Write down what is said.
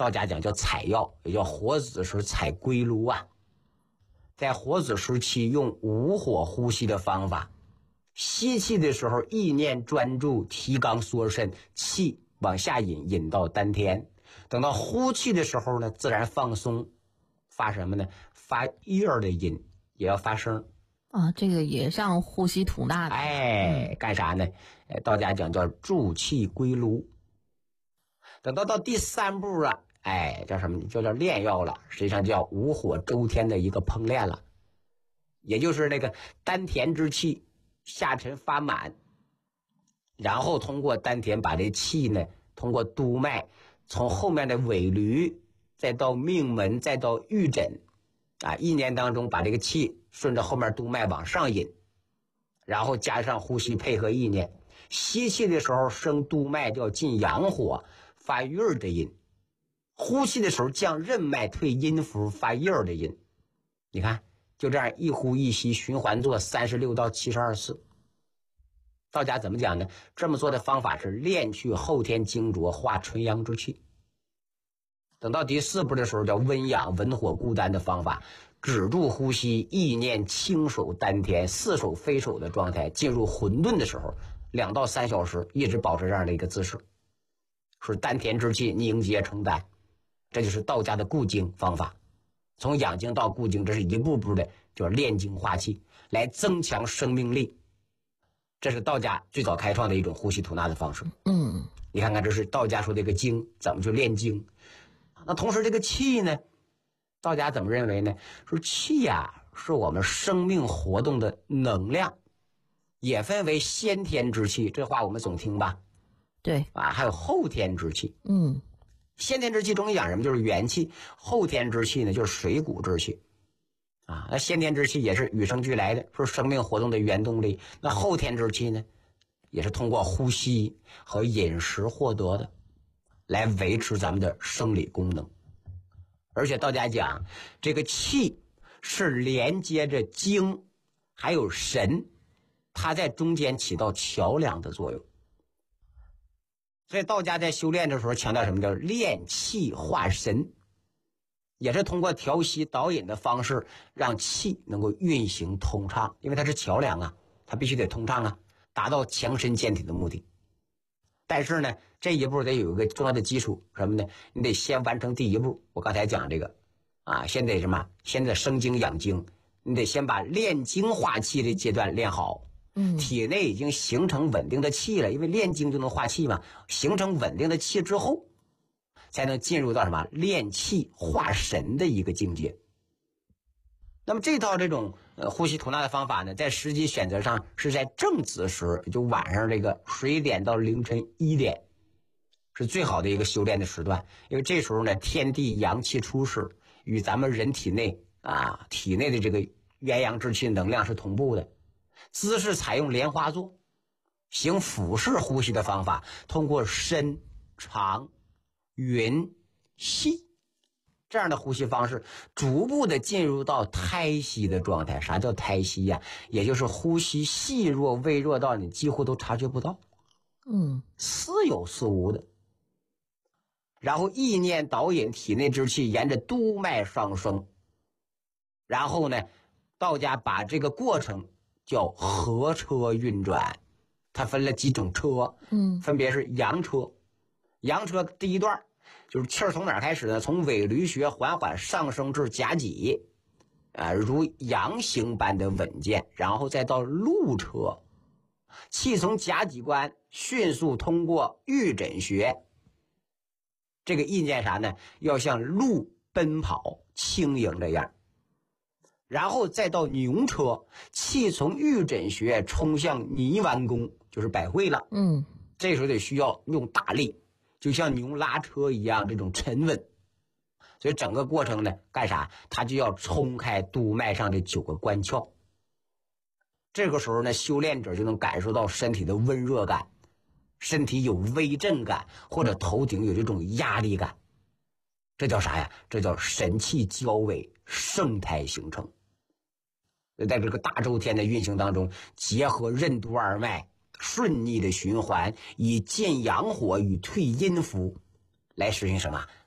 道家讲叫采药，也叫活子时采归炉啊。在活子时期用无火呼吸的方法，吸气的时候意念专注，提肛缩肾，气往下引，引到丹田。等到呼气的时候呢，自然放松，发什么呢？发叶的音，也要发声啊。这个也像呼吸吐纳的。 干啥呢？道家讲叫助气归炉。等到第3步啊，叫什么？叫炼药了，实际上叫无火周天的一个烹炼了，也就是那个丹田之气下沉发满，然后通过丹田把这气呢，通过督脉从后面的尾闾再到命门再到玉枕意念当中把这个气顺着后面督脉往上引，然后加上呼吸配合意念，吸气的时候升督脉叫进阳火发月的音，呼气的时候降任脉退阴符发叶的音。你看就这样一呼一吸循环做36到72次。道家怎么讲呢？这么做的方法是炼去后天精浊，化纯阳之气。等到第4步的时候叫温养文火固丹的方法，止住呼吸，意念轻手丹田，似手非手的状态，进入混沌的时候2到3小时一直保持这样的一个姿势，使丹田之气凝结成丹。这就是道家的固精方法。从养精到固精，这是一步步的叫炼精化气，来增强生命力。这是道家最早开创的一种呼吸吐纳的方式。你看看这是道家说这个精怎么去炼精。那同时这个气呢，道家怎么认为呢？说气是我们生命活动的能量，也分为先天之气，这话我们总听吧。 对还有后天之气。先天之气中医讲什么？就是元气。后天之气呢，就是水谷之气那先天之气也是与生俱来的，是生命活动的原动力。那后天之气呢，也是通过呼吸和饮食获得的，来维持咱们的生理功能。而且道家讲这个气是连接着精还有神，它在中间起到桥梁的作用。所以道家在修炼的时候强调什么？叫炼气化神，也是通过调息导引的方式让气能够运行通畅，因为它是桥梁它必须得通畅达到强身健体的目的。但是呢，这一步得有一个重要的基础，什么呢？你得先完成第1步。我刚才讲这个先得什么？先得生精养精，你得先把炼精化气的阶段练好。体内已经形成稳定的气了，因为炼精就能化气嘛。形成稳定的气之后，才能进入到什么？炼气化神的一个境界。那么这套这种呼吸吐纳的方法呢，在时机选择上是在正子时，也就晚上这个10点到凌晨1点，是最好的一个修炼的时段。因为这时候呢，天地阳气出世，与咱们人体内体内的这个元阳之气能量是同步的。姿势采用莲花坐，行腹式呼吸的方法，通过深、长、匀、细这样的呼吸方式，逐步的进入到胎息的状态。啥叫胎息也就是呼吸细弱微弱到你几乎都察觉不到，似有似无的。然后意念导引体内之气沿着督脉上升，然后呢，道家把这个过程叫合车运转。它分了几种车，分别是阳车。阳车第1段就是气儿从哪儿开始呢？从尾闾穴缓缓上升至甲己，如羊行般的稳健，然后再到陆车，气从甲己关迅速通过玉枕穴，这个意念啥呢？要像鹿奔跑轻盈这样。然后再到牛车，气从玉枕穴冲向泥丸宫，就是百会了。这时候得需要用大力，就像牛拉车一样，这种沉稳。所以整个过程呢，干啥？它就要冲开督脉上的9个关窍。这个时候呢，修炼者就能感受到身体的温热感，身体有微震感，或者头顶有这种压力感。这叫啥呀？这叫神气交尾，盛胎形成。在这个大周天的运行当中，结合任督二脉顺逆的循环，以健阳火与退阴符，来实行什么？